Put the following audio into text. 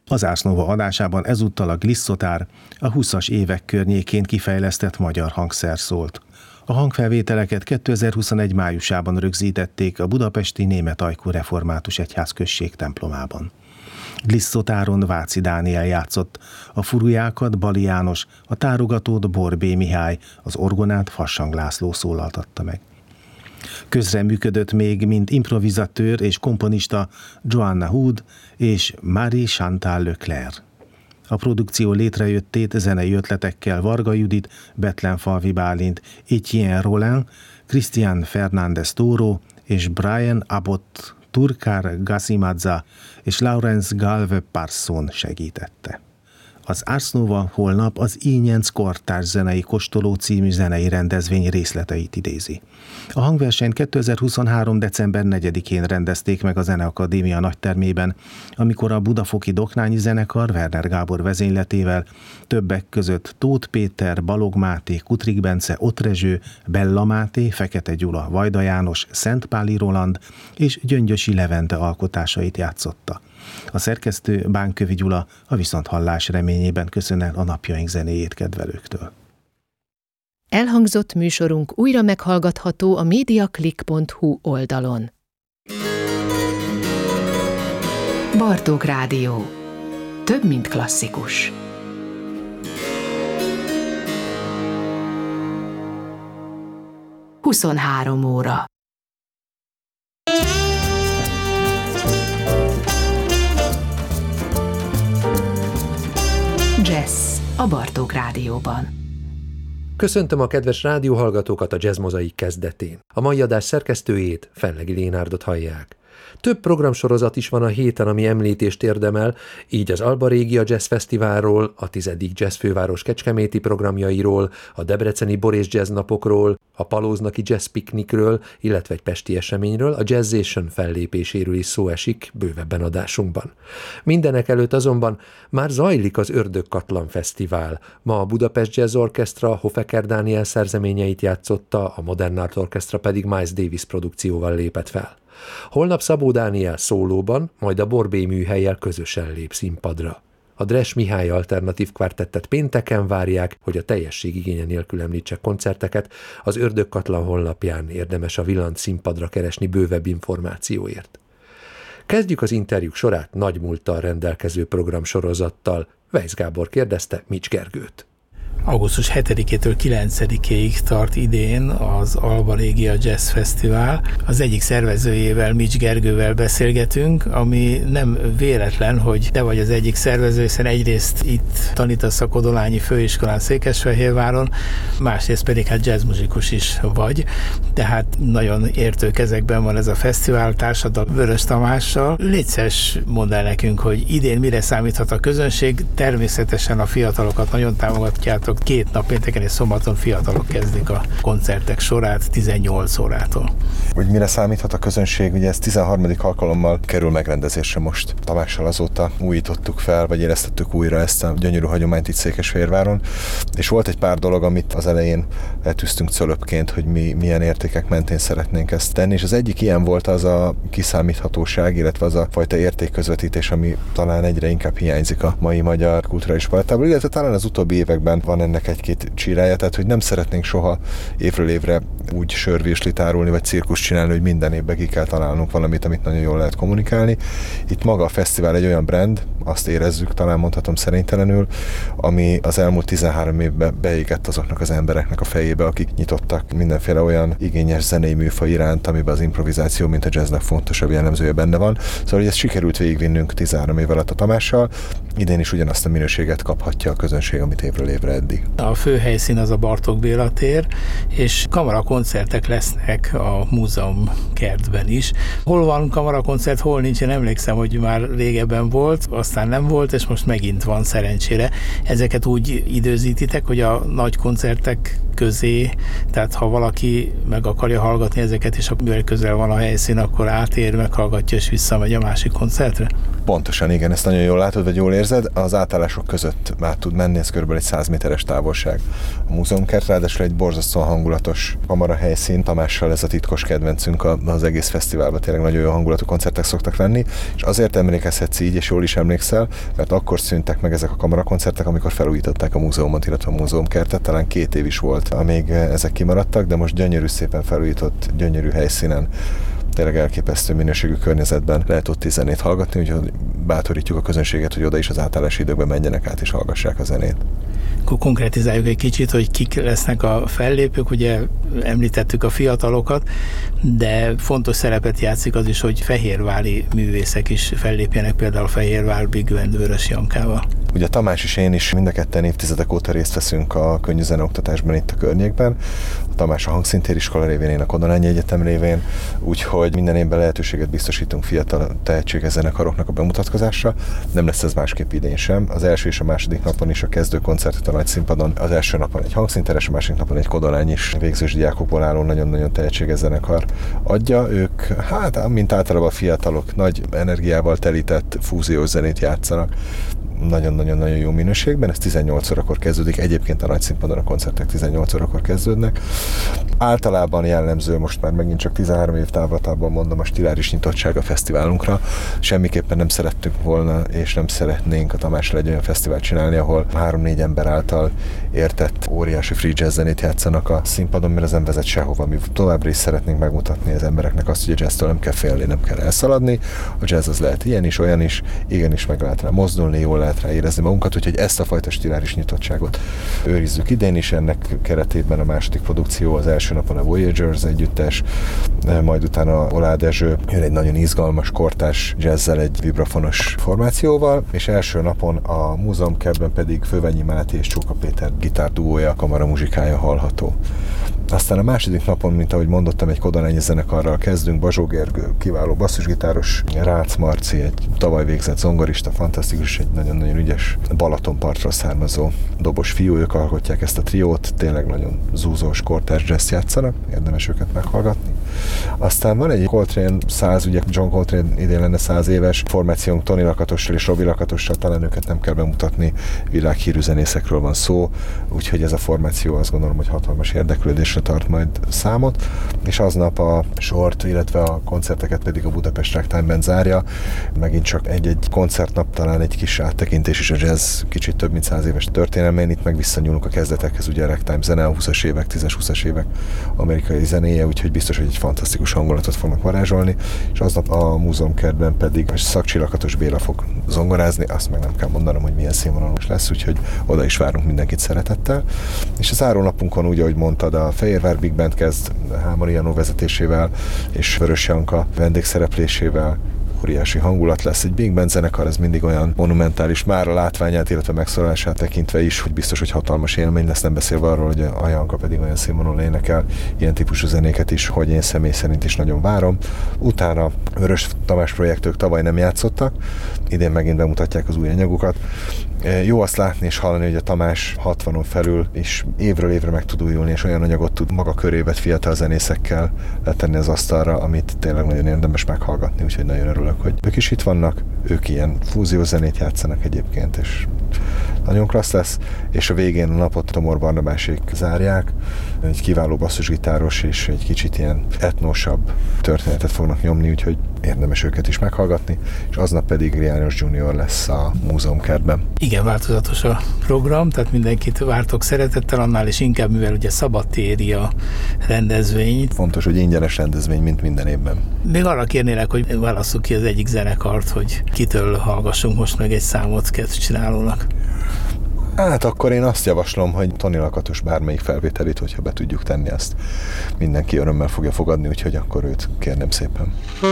Az Ars Nova adásában ezúttal a Glisszotár, a 20-as évek környékén kifejlesztett magyar hangszer szólt. A hangfelvételeket 2021 májusában rögzítették a budapesti Német Ajkú Református Egyházközség templomában. Gliszotáron Váci Dániel játszott, a furujákat Bali János, a tárogatót Borbé Mihály, az orgonát Fassang László szólaltatta meg. Közreműködött még, mint improvizatőr és komponista Joanna Hood és Marie-Chantal Leclerc. A produkció létrejöttét zenei ötletekkel Varga Judit, Betlenfalvi Bálint, Etienne Rollin, Christian Fernández Toro és Brian Abbott Turkar Gazimadza és Laurence Galve Parson segítette. Az Ars Nova holnap az Ínyenc Kortárs zenei kóstoló című zenei rendezvény részleteit idézi. A hangversenyt 2023. december 4-én rendezték meg a Zeneakadémia nagytermében, amikor a budafoki Doknányi zenekar Werner Gábor vezényletével többek között Tóth Péter, Balog Máté, Kutrik Bence, Ott Rezső, Bella Máté, Fekete Gyula, Vajda János, Szentpáli Roland és Gyöngyösi Levente alkotásait játszotta. A szerkesztő Bánkövi Gyula a viszonthallás reményében köszön el a napjaink zenéjét kedvelőktől. Elhangzott műsorunk újra meghallgatható a mediaclick.hu oldalon. Bartók Rádió. Több, mint klasszikus. Huszonhárom óra. Jazz a Bartók Rádióban. Köszöntöm a kedves rádióhallgatókat a Jazz Mozaik kezdetén. A mai adás szerkesztőjét, Fennlegi Lénárdot hallják. Több programsorozat is van a héten, ami említést érdemel, így az Alba Régia Jazz Fesztiválról, a 10. Jazz Főváros kecskeméti programjairól, a debreceni Borész Jazz napokról, a palóznaki Jazz Piknikről, illetve egy pesti eseményről, a Jazzation fellépéséről is szó esik bővebben adásunkban. Mindenek előtt azonban már zajlik az Ördögkatlan Fesztivál. Ma a Budapest Jazz Orchestra Hofeker Dániel szerzeményeit játszotta, a Modern Art Orchestra pedig Miles Davis produkcióval lépett fel. Holnap Szabó Dániel szólóban, majd a Borbé műhellyel közösen lép színpadra. A Dres Mihály alternatív kvártettet pénteken várják, hogy a teljesség igénye nélkül említsek koncerteket, az Ördögkatlan honlapján érdemes a Villant színpadra keresni bővebb információért. Kezdjük az interjúk sorát nagy múlttal rendelkező programsorozattal. Weisz Gábor kérdezte Mics Gergőt. Augusztus 7-től 9-ig tart idén az Alba Régia Jazz Fesztivál. Az egyik szervezőjével, Mics Gergővel beszélgetünk, ami nem véletlen, hogy te vagy az egyik szervező, hiszen egyrészt itt tanítasz a Kodolányi Főiskolán Székesfehérváron, másrészt pedig hát jazzmuzikus is vagy, tehát nagyon értő kezekben van ez a fesztivál, társad a Vörös Tamással. Légy szíves, mondd el nekünk, hogy idén mire számíthat a közönség, természetesen a fiatalokat nagyon támogatjátok. 2 nap pénteken és szombaton fiatalok kezdik a koncertek sorát 18 órától. Hogy mire számíthat a közönség, ugye ez 13. alkalommal kerül megrendezésre most. Tamással azóta újítottuk fel, vagy élesztettük újra ezt a gyönyörű hagyományt itt Székesfehérváron, és volt egy pár dolog, amit az elején letűztünk cölöpként, hogy mi milyen értékek mentén szeretnénk ezt tenni, és az egyik ilyen volt az a kiszámíthatóság, illetve az a fajta értékközvetítés, ami talán egyre inkább hiányzik a mai magyar kulturális palettából, illetve talán az utóbbi években van ennek egy-két csirája, tehát hogy nem szeretnénk soha évről évre úgy sörvéslit árulni, vagy cirkus csinálni, hogy minden évben ki kell találnunk valamit, amit nagyon jól lehet kommunikálni. Itt maga a fesztivál egy olyan brand, azt érezzük, talán mondhatom szerénytelenül, ami az elmúlt 13 évben beégett azoknak az embereknek a fejébe, akik nyitottak mindenféle olyan igényes zenei műfaj iránt, amiben az improvizáció, mint a jazznek fontosabb jellemzője benne van. Szóval, hogy ezt sikerült végigvinnünk 13 év alatt a Tamással, idén is ugyanazt a minőséget kaphatja a közönség, amit évről évre eddig. A fő helyszín az a Bartók Béla tér, és kamarakoncertek lesznek a múzeum kertben is. Hol van kamarakoncert, hol nincs, én emlékszem, hogy már régebben volt, aztán nem volt, és most megint van szerencsére. Ezeket úgy időzítitek, hogy a nagy koncertek közé, tehát ha valaki meg akarja hallgatni ezeket, és mivel közel van a helyszín, akkor átér, meghallgatja, és visszamegy a másik koncertre? Pontosan, igen, ezt nagyon jól látod, vagy jól érzed. Az átállások között át tud menni, ez kb. Egy 100 méteres távolság. A múzeumkert ráadásul egy borzasztóan hangulatos kamara helyszín, Tamással ez a titkos kedvencünk az egész fesztiválban, tényleg nagyon jó hangulatú koncertek szoktak lenni, és azért emlékezhetsz így, és jól is emlékszel emlékszel, mert akkor szűntek meg ezek a kamarakoncertek, amikor felújították a múzeumot, illetve a múzeumkertet, talán 2 év is volt, amíg ezek kimaradtak, de most gyönyörű, szépen felújított, gyönyörű helyszínen, tényleg elképesztő minőségű környezetben lehet ott is zenét hallgatni, úgyhogy bátorítjuk a közönséget, hogy oda is az átállási időkben menjenek át és hallgassák a zenét. Akkor konkretizáljuk egy kicsit, hogy kik lesznek a fellépők, ugye említettük a fiatalokat, de fontos szerepet játszik az is, hogy fehérvári művészek is fellépjenek, például Fehérvár Big Band Vörös Jankával. Ugye Tamás és én is mind a ketten évtizedek óta részt veszünk a könnyű zeneoktatásban itt a környékben. A Tamás a hangszintériskola révén, én a Kodolányi Egyetem révén, úgyhogy minden évben lehetőséget biztosítunk fiatal tehetséges zenekaroknak a bemutatkozásra. Nem lesz ez másképp idén sem. Az első és a második napon is a kezdőkoncertet a nagy színpadon. Az első napon egy hangszinteres, a második napon egy kodolányis végzős diákokból álló nagyon-nagyon tehetséges zenekar adja. Ők, hát mint általában a fiatalok, nagy energiával telített fúziós zenét játszanak. Nagyon-nagyon jó minőségben, ez 18 órakor kezdődik, egyébként a nagy színpadon a koncertek 18 órakor kezdődnek. Általában jellemző, most már megint csak 13 év távlatában mondom, a stiláris nyitottság a fesztiválunkra. Semmiképpen nem szerettünk volna, és nem szeretnénk a Tamással egy olyan fesztivált csinálni, ahol 3-4 ember által értett óriási free jazz zenét játszanak a színpadon, mert ez nem vezet sehova. Mi továbbra is szeretnénk megmutatni az embereknek azt, hogy a jazztől nem kell félni, nem kell elszaladni. A jazz az lehet ilyen is, olyan is, igenis meg lehet rá mozdulni, jól lehet rá érezni magunkat, úgyhogy ezt a fajta stiláris nyitottságot őrizzük idén is. Ennek keretében a második produkció, az első napon a Voyagers együttes, majd utána Olá Dezső jön egy nagyon izgalmas, kortárs jazzzel, egy vibrafonos formációval, és első napon a múzeumkertben pedig Fővenyi Máté és Csóka Péter gitárduója, kamara muzsikája hallható. Aztán a második napon, mint ahogy mondottam, egy kodolányi zenekarral kezdünk. Bazsó Gergő, kiváló basszusgitáros, Rácz Marci, egy tavaly végzett zongorista, fantasztikus, egy nagyon-nagyon ügyes Balatonpartról származó dobos fiú, ők alkotják ezt a triót, tényleg nagyon zúzós, kortárs jazz játszanak, érdemes őket meghallgatni. Aztán van egy Coltrane 100, ugye John Coltrane idén lenne 100 éves formációnk, Tony Lakatossal és Robi Lakatossal, talán őket nem kell bemutatni, világhírű zenészekről van szó, úgyhogy ez a formáció azt gondolom, hogy hatalmas érdeklődésre tart majd számot, és aznap a sort, illetve a koncerteket pedig a Budapest Ragtime Band zárja. Megint csak egy-egy koncertnap, talán egy kis áttekintés is a jazz kicsit több mint 100 éves történelmén. Itt meg visszanyúlunk a kezdetekhez, ugye a ragtime zene, a 20-as évek, 10-20-as évek amerikai zenéje, úgyhogy biztos, hogy egy fantasztikus hangulatot fognak varázsolni, és aznap a múzeumkertben pedig Szakcsi Lakatos Béla fog zongorázni, azt meg nem kell mondanom, hogy milyen színvonalos lesz, úgyhogy oda is várunk mindenkit szeretettel. És a zárónapunkon, úgy, ahogy mondtad, a Fehérvár Big Band kezd Hámori Janó vezetésével és Vörös Janka vendégszereplésével. Óriási hangulat lesz. Egy Big Band zenekar, ez mindig olyan monumentális, már a látványát, illetve megszólalását tekintve is, hogy biztos, hogy hatalmas élmény lesz, nem beszélve arról, hogy a Janka pedig olyan színvonalon énekel ilyen típusú zenéket is, hogy én személy szerint is nagyon várom. Utána Vörös Tamás projektők tavaly nem játszottak, idén megint bemutatják az új anyagukat. Jó azt látni és hallani, hogy a Tamás 60-on felül is évről évre meg tud újulni, és olyan anyagot tud maga körébe fiatal zenészekkel letenni az asztalra, amit tényleg nagyon érdemes meghallgatni, úgyhogy nagyon örülök, hogy ők is itt vannak, ők ilyen fúziós zenét játszanak egyébként, és nagyon klassz lesz, és a végén a napot Tomor Barnabásék zárják, egy kiváló basszusgitáros és egy kicsit ilyen etnosabb történetet fognak nyomni, úgyhogy érdemes őket is meghallgatni, és aznap pedig János Junior lesz a múzeumkertben. Igen, változatos a program, tehát mindenkit vártok szeretettel, annál is inkább, mivel ugye szabadtéri a rendezvény. Fontos, hogy ingyenes rendezvény, mint minden évben. Még arra kérnélek, hogy válasszuk ki az egyik zenekart, hogy kitől hallgassunk most meg egy számot kedvcsinálónak. Hát akkor én azt javaslom, hogy Tony Lakatos bármelyik felvételét, hogyha be tudjuk tenni, azt mindenki örömmel fogja fogadni, úgyhogy akkor őt kérném szépen.